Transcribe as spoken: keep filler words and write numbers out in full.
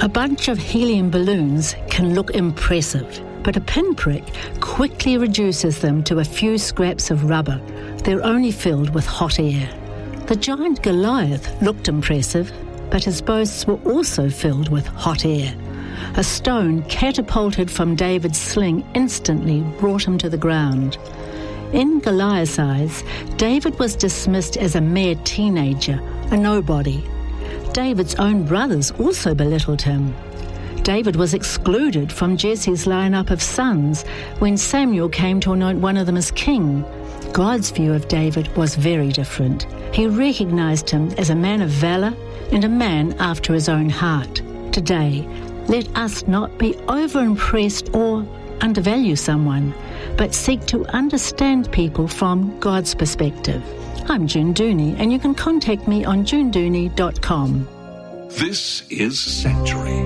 A bunch of helium balloons can look impressive, but a pinprick quickly reduces them to a few scraps of rubber. They're only filled with hot air. The giant Goliath looked impressive, but his boasts were also filled with hot air. A stone catapulted from David's sling instantly brought him to the ground. In Goliath's eyes, David was dismissed as a mere teenager, a nobody. David's own brothers also belittled him. David was excluded from Jesse's lineup of sons when Samuel came to anoint one of them as king. God's view of David was very different. He recognized him as a man of valor and a man after his own heart. Today, let us not be over-impressed or undervalue someone, but seek to understand people from God's perspective. I'm June Dooney, and you can contact me on june dooney dot com. This is Sanctuary.